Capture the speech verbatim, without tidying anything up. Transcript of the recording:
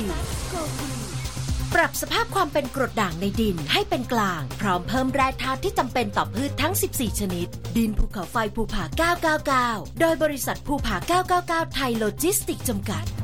ปรับสภาพความเป็นกรดด่างในดินให้เป็นกลางพร้อมเพิ่มแร่ธาตุที่จำเป็นต่อพืชทั้งสิบสี่ชนิดดินภูเขาไฟภูผาเก้าเก้าเก้าโดยบริษัทภูผาเก้าเก้าเก้าไทยโลจิสติกส์จำกัด